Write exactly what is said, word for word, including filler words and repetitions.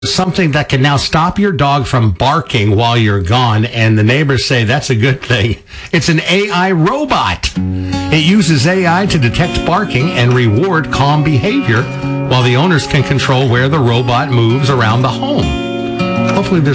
something that can now stop your dog from barking while you're gone, and the neighbors say that's a good thing. It's an A I robot. It uses A I to detect barking and reward calm behavior, while the owners can control where the robot moves around the home. Hopefully there's